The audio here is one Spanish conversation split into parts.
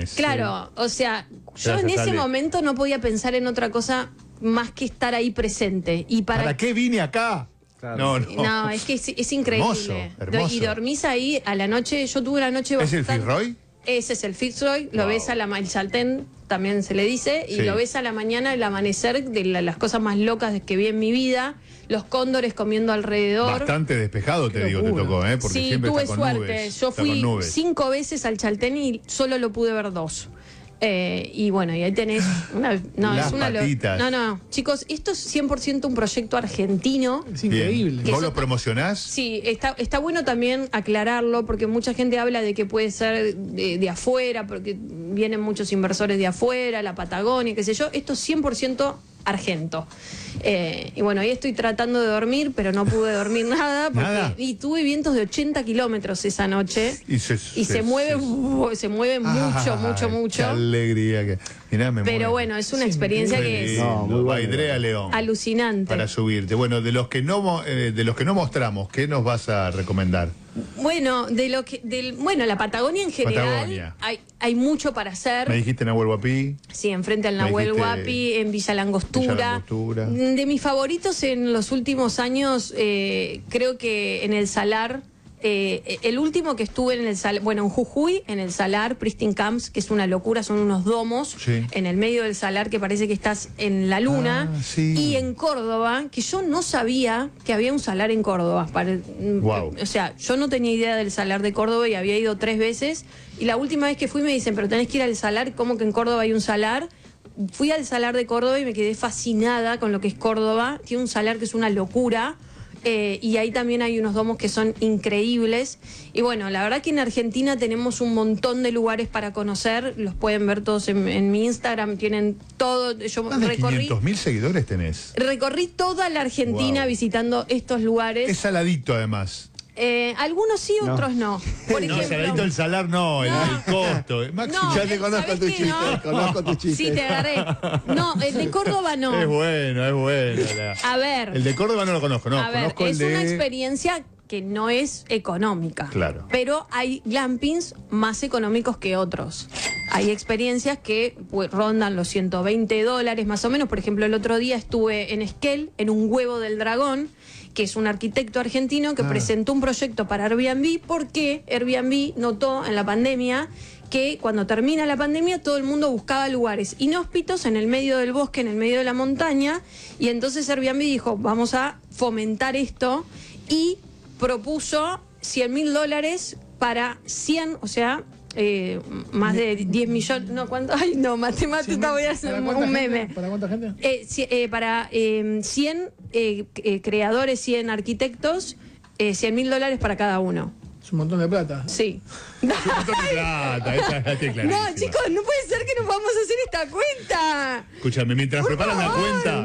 vacaciones. Claro, o sea, yo en ese momento no podía pensar en otra cosa más que estar ahí presente. Y ¿Para qué vine acá? Claro. No, es que es increíble. Hermoso. Y dormís ahí a la noche. Yo tuve una noche bastante... ¿Es el Fitzroy? Ese es el Fitzroy. Lo ves a el Chaltén, también se le dice. Y lo ves a la mañana, el amanecer, de las cosas más locas que vi en mi vida. Los cóndores comiendo alrededor. Bastante despejado, te digo, te tocó, porque sí, siempre tuve está con suerte. Nubes, yo fui 5 veces al Chaltén y solo lo pude ver 2. Y bueno, y ahí tenés chicos, esto es 100% un proyecto argentino. Es increíble. ¿Vos lo promocionás? Sí, está bueno también aclararlo, porque mucha gente habla de que puede ser de afuera, porque vienen muchos inversores de afuera, la Patagonia, qué sé yo. Esto es 100% argento. Y bueno, ahí estoy tratando de dormir, pero no pude dormir nada, y tuve vientos de 80 kilómetros esa noche. Y se mueve mucho. Qué alegría que... Mirá, pero bueno, es una experiencia que es Baidrea León. Alucinante. Para subirte. Bueno, de los que no mostramos, ¿qué nos vas a recomendar? Bueno, la Patagonia en general hay mucho para hacer. Me dijiste Nahuel Huapi. Sí, enfrente al Nahuel Huapi, en Villa Langostura. De mis favoritos en los últimos años, creo que en el Salar. El último que estuve en el Salar, en Jujuy, en el Salar, Pristine Camps, que es una locura, son unos domos en el medio del Salar que parece que estás en la luna. Y en Córdoba, que yo no sabía que había un salar en Córdoba. O sea, yo no tenía idea del Salar de Córdoba y había ido 3 veces. Y la última vez que fui me dicen, pero tenés que ir al Salar, ¿cómo que en Córdoba hay un salar? Fui al Salar de Córdoba y me quedé fascinada con lo que es Córdoba. Tiene un salar que es una locura. Y ahí también hay unos domos que son increíbles. Y bueno, la verdad que en Argentina tenemos un montón de lugares para conocer. Los pueden ver todos en mi Instagram. Tienen todo. Yo recorrí 500.000 seguidores tenés. Recorrí toda la Argentina visitando estos lugares. Es saladito además. Algunos sí, otros no. Por ejemplo, saladito el Salar no, el costo. Máximo, ya te conozco tu chiste, conozco tu chiste. Sí, te agarré. No, el de Córdoba no. Es bueno. A ver. El de Córdoba no lo conozco, no. A ver, es una experiencia que no es económica. Claro. Pero hay glampings más económicos que otros. Hay experiencias que rondan los $120 más o menos. Por ejemplo, el otro día estuve en Esquel, en un huevo del dragón, que es un arquitecto argentino que presentó un proyecto para Airbnb, porque Airbnb notó en la pandemia que cuando termina la pandemia todo el mundo buscaba lugares inhóspitos en el medio del bosque, en el medio de la montaña, y entonces Airbnb dijo, vamos a fomentar esto, y propuso $100.000 para 100, o sea, más de 10 millones, no, ¿cuánto? Ay, no, matemática, voy a hacer un meme. ¿Para cuánta gente? Para 100 creadores, 100 arquitectos, $100.000 para cada uno. Es un montón de plata. Sí. Un montón de plata, esa es clarísima. No, chicos, no puede ser que no podamos hacer esta cuenta. Escúchame, mientras preparan la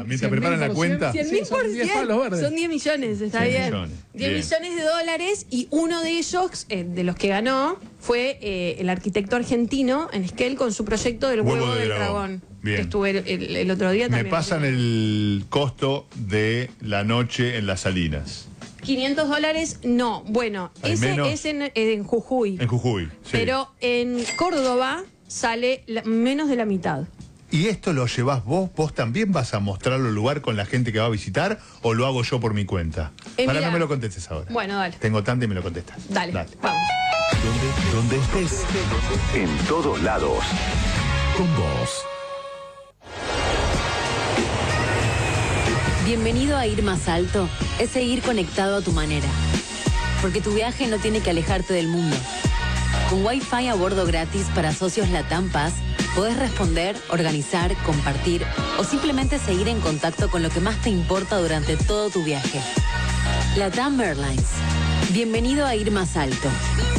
cuenta, 100.000 por 100, son 10 millones, está bien. 10 millones de dólares, y uno de ellos, de los que ganó, fue el arquitecto argentino en Esquel con su proyecto del huevo del dragón. Bien. Que estuve el otro día también. Me pasan el costo de la noche en las Salinas. $500, no. Bueno, ese es en Jujuy. En Jujuy, sí. Pero en Córdoba sale menos de la mitad. ¿Y esto lo llevas vos? ¿Vos también vas a mostrarlo el lugar con la gente que va a visitar, o lo hago yo por mi cuenta? Para, no me lo contestes ahora. Bueno, dale. Tengo tanto y me lo contestas. Dale. Vamos. Donde estés, en todos lados, con vos. Bienvenido a Ir Más Alto, es seguir conectado a tu manera. Porque tu viaje no tiene que alejarte del mundo. Con Wi-Fi a bordo gratis para socios Latam Pass, podés responder, organizar, compartir o simplemente seguir en contacto con lo que más te importa durante todo tu viaje. Latam Airlines. Bienvenido a Ir Más Alto.